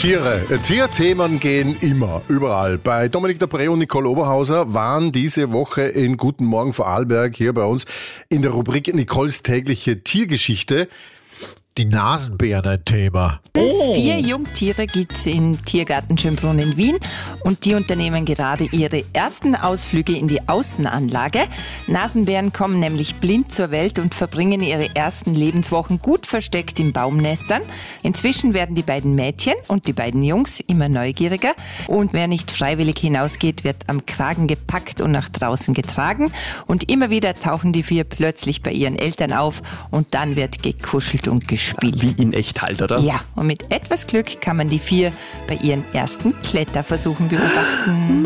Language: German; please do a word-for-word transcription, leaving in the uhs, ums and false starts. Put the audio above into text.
Tiere. Tierthemen gehen immer, überall. Bei Dominik Dapré und Nicole Oberhauser waren diese Woche in Guten Morgen Vorarlberg hier bei uns in der Rubrik Nicoles tägliche Tiergeschichte. Die Nasenbären ein Thema. Oh. Vier Jungtiere gibt es im Tiergarten Schönbrunn in Wien und die unternehmen gerade ihre ersten Ausflüge in die Außenanlage. Nasenbären kommen nämlich blind zur Welt und verbringen ihre ersten Lebenswochen gut versteckt in Baumnestern. Inzwischen werden die beiden Mädchen und die beiden Jungs immer neugieriger und wer nicht freiwillig hinausgeht, wird am Kragen gepackt und nach draußen getragen und immer wieder tauchen die vier plötzlich bei ihren Eltern auf und dann wird gekuschelt und gespielt. Wie in echt halt, oder? Ja, und mit etwas Glück kann man die vier bei ihren ersten Kletterversuchen beobachten.